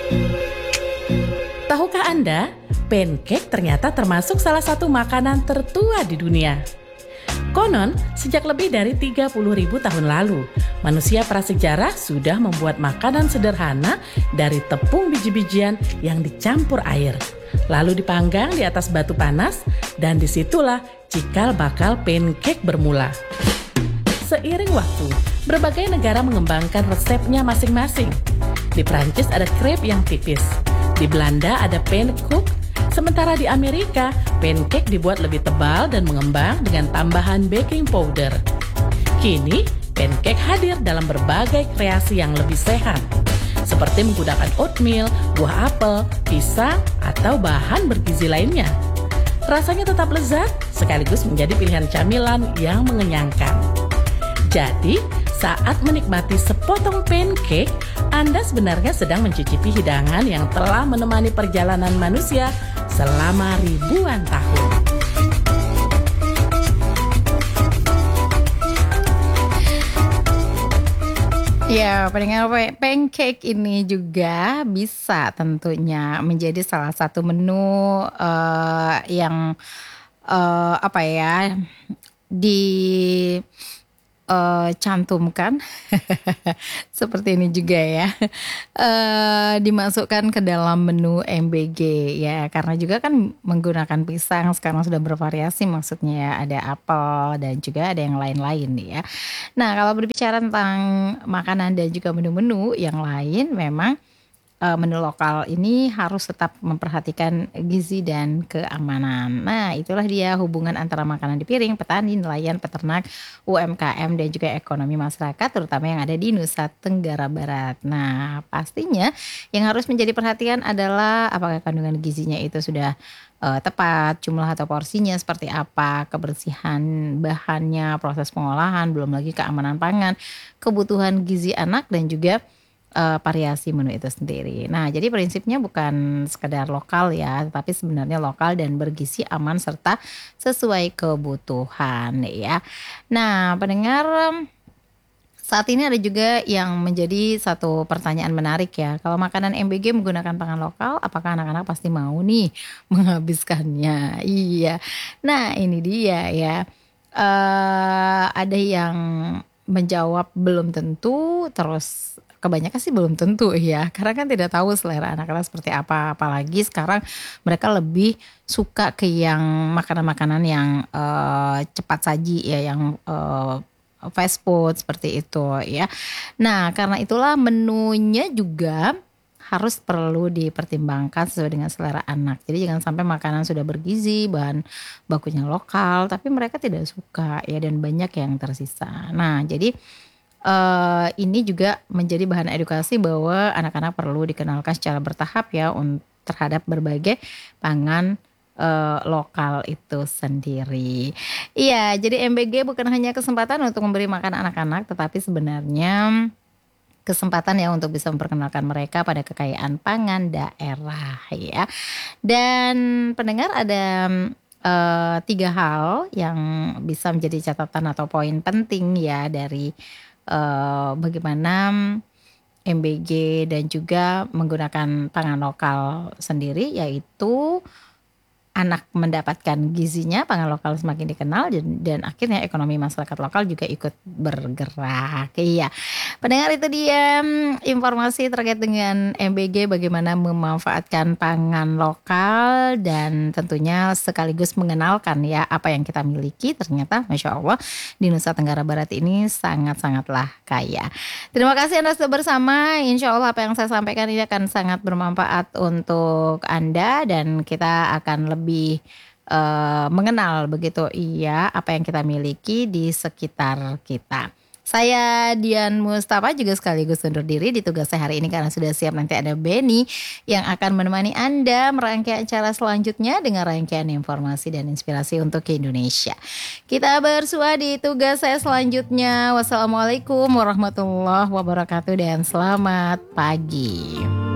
Tahukah Anda, pancake ternyata termasuk salah satu makanan tertua di dunia. Konon, sejak lebih dari 30.000 tahun lalu, manusia prasejarah sudah membuat makanan sederhana dari tepung biji-bijian yang dicampur air. Lalu dipanggang di atas batu panas, dan disitulah cikal bakal pancake bermula. Seiring waktu, berbagai negara mengembangkan resepnya masing-masing. Di Prancis ada crepe yang tipis. Di Belanda ada pancake, sementara di Amerika, pancake dibuat lebih tebal dan mengembang dengan tambahan baking powder. Kini, pancake hadir dalam berbagai kreasi yang lebih sehat, seperti menggunakan oatmeal, buah apel, pisang, atau bahan bergizi lainnya. Rasanya tetap lezat, sekaligus menjadi pilihan camilan yang mengenyangkan. Jadi, saat menikmati sepotong pancake, Anda sebenarnya sedang mencicipi hidangan yang telah menemani perjalanan manusia selama ribuan tahun. Ya, pendengar, pancake ini juga bisa tentunya menjadi salah satu menu yang apa ya dicantumkan seperti ini juga ya, dimasukkan ke dalam menu MBG ya, karena juga kan menggunakan pisang sekarang sudah bervariasi, maksudnya ya, ada apel dan juga ada yang lain-lain ya. Nah, kalau berbicara tentang makanan dan juga menu-menu yang lain, memang menu lokal ini harus tetap memperhatikan gizi dan keamanan. Nah, itulah dia hubungan antara makanan di piring, petani, nelayan, peternak, UMKM, dan juga ekonomi masyarakat, terutama yang ada di Nusa Tenggara Barat. Nah, pastinya yang harus menjadi perhatian adalah apakah kandungan gizinya itu sudah tepat, jumlah atau porsinya seperti apa, kebersihan bahannya, proses pengolahan, belum lagi keamanan pangan, kebutuhan gizi anak, dan juga variasi menu itu sendiri. Nah, jadi prinsipnya bukan sekedar lokal ya, tapi sebenarnya lokal dan bergizi, aman, serta sesuai kebutuhan ya. Nah, pendengar, saat ini ada juga yang menjadi satu pertanyaan menarik ya. Kalau makanan MBG menggunakan pangan lokal, apakah anak-anak pasti mau nih menghabiskannya? Iya. Nah, ini dia ya. Ada yang menjawab belum tentu, terus kebanyakan sih belum tentu ya, karena kan tidak tahu selera anak-anak seperti apa. Apalagi sekarang mereka lebih suka ke yang makanan-makanan yang cepat saji ya, yang fast food seperti itu ya. Nah, karena itulah menunya juga harus perlu dipertimbangkan sesuai dengan selera anak. Jadi jangan sampai makanan sudah bergizi, bahan bakunya lokal, tapi mereka tidak suka ya, dan banyak yang tersisa. Nah, jadi ini juga menjadi bahan edukasi bahwa anak-anak perlu dikenalkan secara bertahap ya terhadap berbagai pangan lokal itu sendiri. Iya, jadi MBG bukan hanya kesempatan untuk memberi makan anak-anak, tetapi sebenarnya kesempatan ya untuk bisa memperkenalkan mereka pada kekayaan pangan daerah ya. Dan pendengar, ada 3 hal yang bisa menjadi catatan atau poin penting ya dari bagaimana MBG dan juga menggunakan pangan lokal sendiri, yaitu anak mendapatkan gizinya, pangan lokal semakin dikenal, dan akhirnya ekonomi masyarakat lokal juga ikut bergerak. Iya, pendengar, itu dia informasi terkait dengan MBG, bagaimana memanfaatkan pangan lokal, dan tentunya sekaligus mengenalkan ya apa yang kita miliki. Ternyata Masya Allah di Nusa Tenggara Barat ini sangat-sangatlah kaya. Terima kasih Anda sudah bersama. Insya Allah apa yang saya sampaikan ini akan sangat bermanfaat untuk Anda, dan kita akan lebih mengenal begitu iya apa yang kita miliki di sekitar kita. Saya Dian Mustafa juga sekaligus undur diri di tugas saya hari ini, karena sudah siap nanti ada Benny yang akan menemani Anda merangkai acara selanjutnya dengan rangkaian informasi dan inspirasi untuk Indonesia. Kita bersua di tugas saya selanjutnya. Wassalamualaikum warahmatullahi wabarakatuh dan selamat pagi.